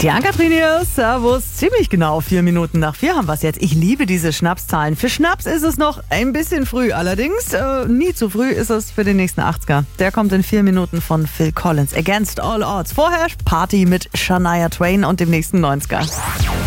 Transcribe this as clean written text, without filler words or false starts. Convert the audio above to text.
Die Ann-Kathrin hier, servus. Ziemlich genau 4 Minuten nach 4 haben wir es jetzt. Ich liebe diese Schnapszahlen. Für Schnaps ist es noch ein bisschen früh. Allerdings nie zu früh ist es für den nächsten 80er. Der kommt in 4 Minuten von Phil Collins. Against All Odds. Vorher Party mit Shania Twain und dem nächsten 90er.